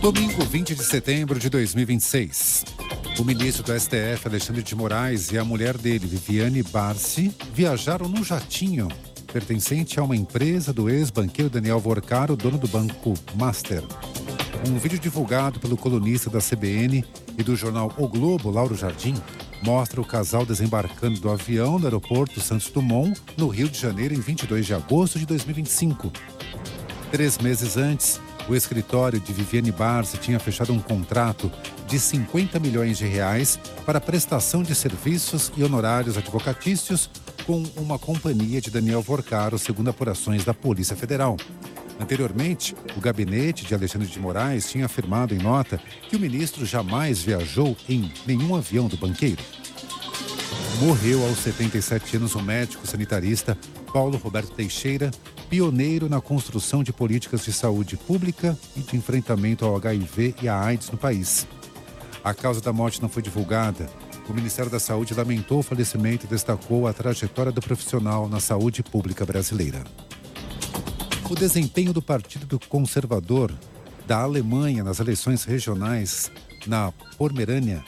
Domingo, 20 de setembro de 2026. O ministro do STF, Alexandre de Moraes, e a mulher dele, Viviane Barsi, viajaram num jatinho pertencente a uma empresa do ex-banqueiro Daniel Vorcaro, dono do Banco Master. Um vídeo divulgado pelo colunista da CBN e do jornal O Globo, Lauro Jardim, mostra o casal desembarcando do avião no aeroporto Santos Dumont, no Rio de Janeiro, em 22 de agosto de 2025. 3 meses antes, o escritório de Viviane Barsi tinha fechado um contrato de 50 milhões de reais para prestação de serviços e honorários advocatícios com uma companhia de Daniel Vorcaro, segundo apurações da Polícia Federal. Anteriormente, o gabinete de Alexandre de Moraes tinha afirmado em nota que o ministro jamais viajou em nenhum avião do banqueiro. Morreu aos 77 anos o médico sanitarista Paulo Roberto Teixeira, pioneiro na construção de políticas de saúde pública e de enfrentamento ao HIV e à AIDS no país. A causa da morte não foi divulgada. O Ministério da Saúde lamentou o falecimento e destacou a trajetória do profissional na saúde pública brasileira. O desempenho do Partido Conservador da Alemanha nas eleições regionais na Pomerânia,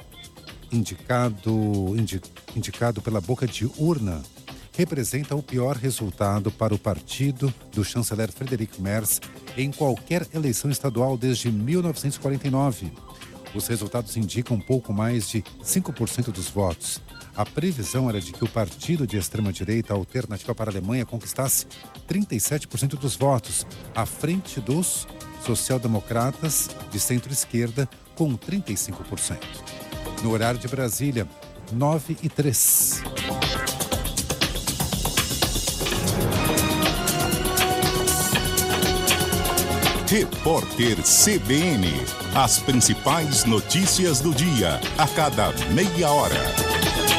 indicado pela boca de urna, representa o pior resultado para o partido do chanceler Friedrich Merz em qualquer eleição estadual desde 1949. Os resultados indicam um pouco mais de 5% dos votos. A previsão era de que o partido de extrema-direita Alternativa para a Alemanha conquistasse 37% dos votos, à frente dos social-democratas de centro-esquerda, com 35%. No horário de Brasília, 9h03. Repórter CBN. As principais notícias do dia, a cada meia hora.